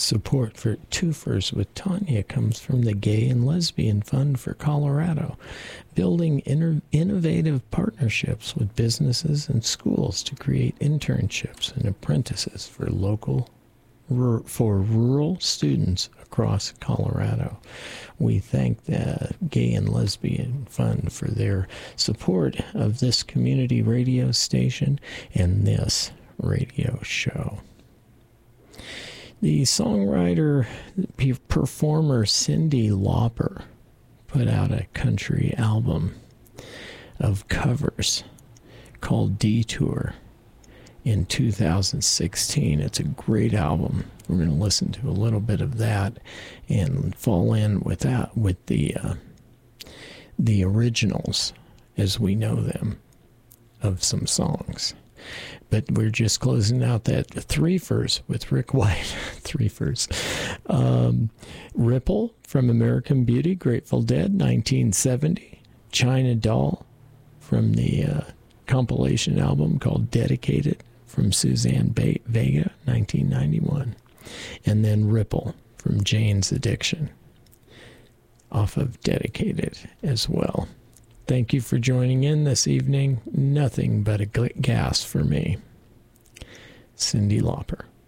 Support for Twofers with Tanya comes from the Gay and Lesbian Fund for Colorado, building innovative partnerships with businesses and schools to create internships and apprentices for rural students across Colorado. We thank the Gay and Lesbian Fund for their support of this community radio station and this radio show. The songwriter, performer Cyndi Lauper put out a country album of covers called Detour in 2016. It's a great album. We're going to listen to a little bit of that and fall in with that, with the originals as we know them of some songs. But we're just closing out that Threefers with Rick White. Threefers. Ripple from American Beauty, Grateful Dead, 1970. China Doll from the compilation album called Dedicated from Suzanne Vega, 1991. And then Ripple from Jane's Addiction off of Dedicated as well. Thank you for joining in this evening. Nothing but a gas for me. Cyndi Lauper.